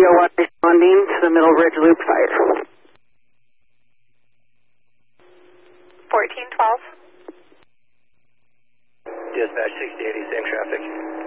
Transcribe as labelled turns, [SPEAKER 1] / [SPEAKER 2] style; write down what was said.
[SPEAKER 1] 301 responding to the Middle Ridge Loop fire.
[SPEAKER 2] 1412.
[SPEAKER 3] Dispatch 6080, same traffic.